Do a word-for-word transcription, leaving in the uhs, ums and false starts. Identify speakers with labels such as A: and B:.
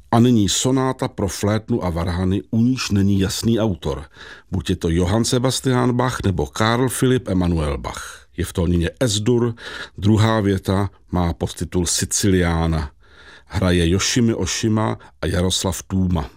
A: A nyní sonáta pro flétnu a varhany, u níž není jasný autor. Buď je to Johann Sebastian Bach nebo Karl Philipp Emanuel Bach. Je v tónině Es-dur, druhá věta má podtitul Siciliana. Hraje Yoshimi Oshima a Jaroslav Tůma.